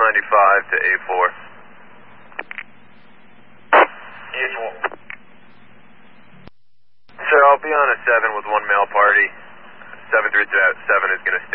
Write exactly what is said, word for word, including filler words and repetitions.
ninety-five to A four. A four. Sir, I'll be on a seven with one male party. seven three seven is going to